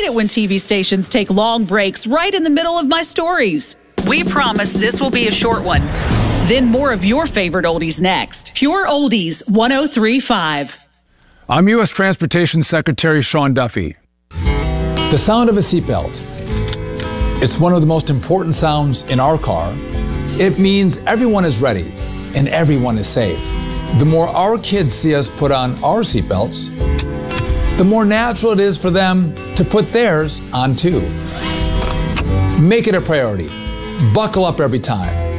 it when TV stations take long breaks right in the middle of my stories. We promise this will be a short one. Then more of your favorite oldies next. Pure Oldies 103.5. I'm U.S. Transportation Secretary Sean Duffy. The sound of a seatbelt. It's one of the most important sounds in our car. It means everyone is ready and everyone is safe. The more our kids see us put on our seatbelts, the more natural it is for them to put theirs on too. Make it a priority. Buckle up every time.